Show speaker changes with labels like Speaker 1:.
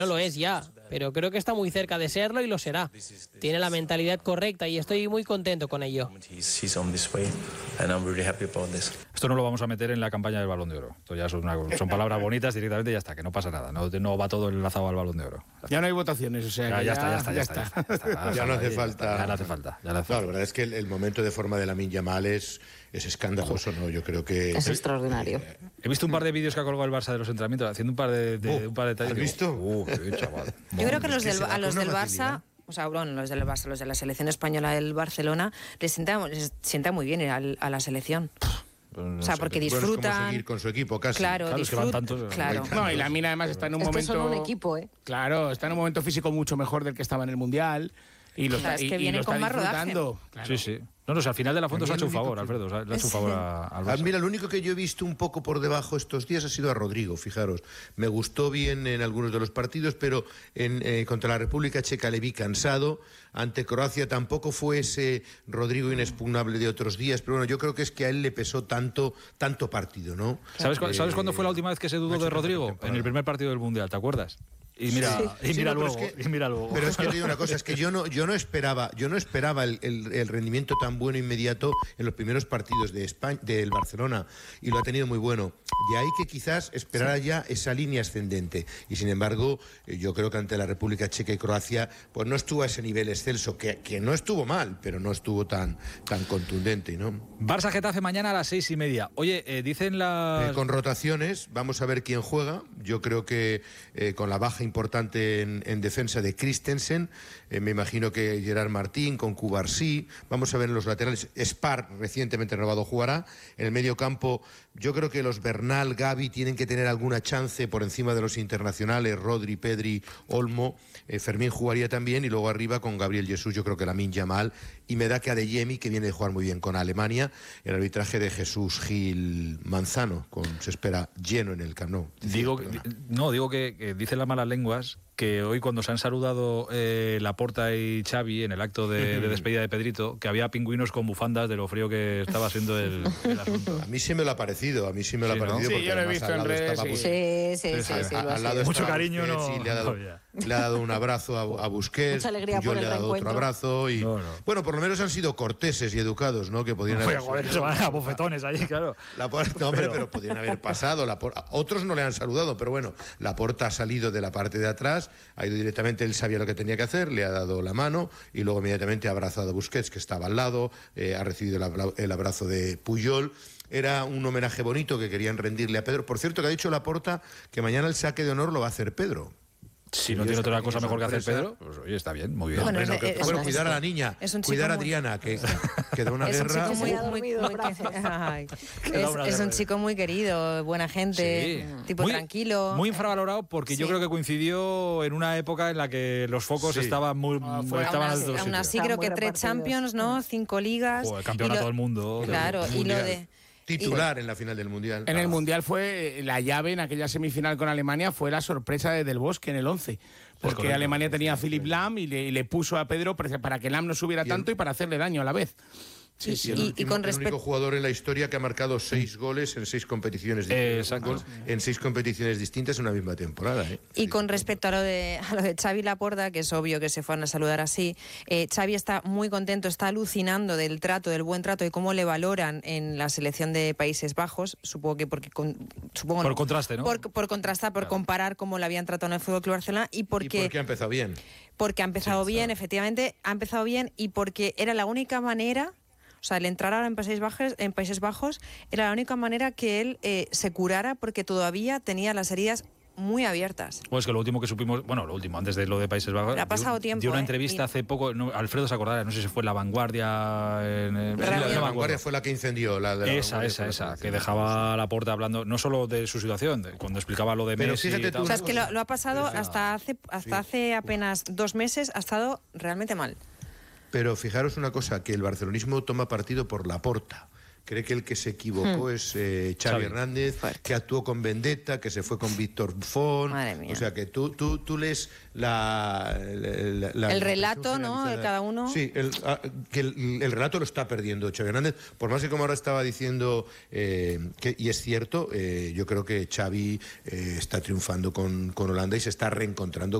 Speaker 1: No lo es ya, pero creo que está muy cerca de serlo y lo será. Tiene la mentalidad correcta y estoy muy contento con ello.
Speaker 2: Esto no lo vamos a meter en la campaña del Balón de Oro. Esto ya son palabras bonitas directamente y ya está, que no pasa nada. No va todo enlazado al Balón de Oro.
Speaker 3: Ya no hay votaciones, o sea,
Speaker 2: ya está.
Speaker 4: Ya no hace falta.
Speaker 2: Ya no hace falta.
Speaker 4: No, la verdad es que el momento de forma de Lamine Yamal es escandaloso, ¿no? Yo creo que
Speaker 5: es extraordinario.
Speaker 2: He visto un par de vídeos que ha colgado el Barça de los entrenamientos, haciendo un par de detalles.
Speaker 4: ¿Has visto?
Speaker 2: Chaval.
Speaker 5: Yo creo que a los del Barça, o sea, bueno, los del Barça, los de la selección española del Barcelona, les sienta muy bien ir a la selección. O sea, porque disfrutan.
Speaker 4: Bueno, es como seguir con su equipo casi.
Speaker 5: Claro,
Speaker 2: es que van tantos.
Speaker 5: Claro.
Speaker 3: No, y Lamine además está en un momento.
Speaker 5: Es que son un equipo, ¿eh?
Speaker 3: Claro, está en un momento físico mucho mejor del que estaba en el Mundial. Y lo
Speaker 5: claro,
Speaker 3: está,
Speaker 5: es que viene con más rodaje.
Speaker 3: Claro.
Speaker 2: Sí. No, al final de la foto se ha hecho un favor, Alfredo. Le ha hecho un favor al Barça.
Speaker 4: Mira, lo único que yo he visto un poco por debajo estos días ha sido a Rodrigo, fijaros. Me gustó bien en algunos de los partidos, pero contra la República Checa le vi cansado. Ante Croacia tampoco fue ese Rodrigo inexpugnable de otros días, pero bueno, yo creo que es que a él le pesó tanto partido, ¿no?
Speaker 2: ¿Sabes cuándo fue la última vez que se dudó de Rodrigo? En el primer partido del Mundial, ¿te acuerdas? Y mira luego.
Speaker 4: Pero es que te digo una cosa, es que yo no esperaba el rendimiento tan bueno inmediato en los primeros partidos de España, del Barcelona, y lo ha tenido muy bueno. De ahí que quizás esperara ya esa línea ascendente. Y sin embargo, yo creo que ante la República Checa y Croacia, pues no estuvo a ese nivel excelso, que no estuvo mal, pero no estuvo tan contundente, ¿no?
Speaker 2: Barça-Getafe mañana a las 6:30. Oye, dicen las...
Speaker 4: con rotaciones, vamos a ver quién juega. Yo creo que con la baja importante en defensa de Christensen, me imagino que Gerard Martín, con Cubarsí, vamos a ver en los laterales, Spar, recientemente renovado, jugará. En el medio campo, yo creo que los Bernal, Gavi tienen que tener alguna chance por encima de los internacionales, Rodri, Pedri, Olmo, Fermín jugaría también, y luego arriba con Gabriel Jesús, yo creo que Lamine Yamal, y me da que Adeyemi, que viene de jugar muy bien con Alemania, el arbitraje de Jesús Gil Manzano, se espera lleno en el Camp Nou.
Speaker 2: Digo que dicen las malas lenguas que hoy, cuando se han saludado Laporta y Xavi en el acto de despedida de Pedrito, que había pingüinos con bufandas de lo frío que estaba siendo el asunto.
Speaker 4: A mí sí me lo ha parecido, porque
Speaker 3: yo lo he visto en redes.
Speaker 5: Sí.
Speaker 4: Al lado
Speaker 2: mucho cariño,
Speaker 4: Busquets,
Speaker 2: no.
Speaker 4: Le ha dado un abrazo a Busquets.
Speaker 5: Mucha alegría
Speaker 4: yo
Speaker 5: por
Speaker 4: le he
Speaker 5: el
Speaker 4: dado otro abrazo. Y bueno, por lo menos han sido corteses y educados, ¿no? Que podían haber...
Speaker 2: se van a bofetones allí, claro.
Speaker 4: Pero podían haber pasado. Otros no le han saludado, pero bueno, Laporta ha salido de la parte de atrás, ha ido directamente, él sabía lo que tenía que hacer, le ha dado la mano y luego inmediatamente ha abrazado a Busquets, que estaba al lado, ha recibido el abrazo de Puyol. Era un homenaje bonito que querían rendirle a Pedro. Por cierto, que ha dicho Laporta que mañana el saque de honor lo va a hacer Pedro.
Speaker 2: Si no tiene otra cosa mejor que hacer Pedro, pues oye, está bien, muy bien.
Speaker 4: Bueno, cuidar a la niña, cuidar a Adriana, que de una guerra...
Speaker 5: Es un chico muy querido, buena gente, tipo tranquilo.
Speaker 2: Muy infravalorado, porque yo creo que coincidió en una época en la que los focos estaban muy...
Speaker 5: Aún así creo que 3 Champions, ¿no? 5 ligas.
Speaker 2: Campeonato del mundo.
Speaker 5: Claro, y lo de...
Speaker 4: Titular en la final del Mundial.
Speaker 3: En el Mundial fue la llave, en aquella semifinal con Alemania, fue la sorpresa de Del Bosque en el 11. Porque Alemania tenía a Philipp Lahm y le puso a Pedro para que Lahm no subiera tanto y para hacerle daño a la vez.
Speaker 4: Y con el único jugador en la historia que ha marcado 6 goles en 6 competiciones distintas. En 6 competiciones distintas en una misma temporada.
Speaker 5: Y con respecto a lo de Xavi Laporta, que es obvio que se fueron a saludar así, Xavi está muy contento, está alucinando del buen trato y cómo le valoran en la selección de Países Bajos. Supongo que por
Speaker 2: contraste, ¿no?
Speaker 5: Por contrastar, por comparar cómo le habían tratado en el FC Barcelona y porque
Speaker 4: ha empezado bien.
Speaker 5: Porque ha empezado bien, efectivamente, ha empezado bien, y porque era la única manera... O sea, el entrar ahora en Países Bajos era la única manera que él se curara, porque todavía tenía las heridas muy abiertas.
Speaker 2: Pues que lo último que supimos, antes de lo de Países Bajos,
Speaker 5: ha pasado tiempo.
Speaker 2: Dio una entrevista hace poco, Alfredo se acordará, no sé si fue La Vanguardia.
Speaker 4: La Vanguardia fue la que incendió.
Speaker 2: Esa, que dejaba a Laporta hablando no solo de su situación, cuando explicaba lo de Messi.
Speaker 5: Fíjate tú, o sea, es que lo ha pasado hasta hace apenas 2 meses, ha estado realmente mal.
Speaker 4: Pero fijaros una cosa, que el barcelonismo toma partido por Laporta. cree que el que se equivocó es Xavi Hernández, que actuó con vendetta, que se fue con Víctor Buffon.
Speaker 5: Madre mía.
Speaker 4: O sea, que tú lees
Speaker 5: el relato, ¿no? De cada uno.
Speaker 4: Sí, que el relato lo está perdiendo Xavi Hernández. Por más que, como ahora estaba diciendo, y es cierto, yo creo que Xavi está triunfando con Holanda y se está reencontrando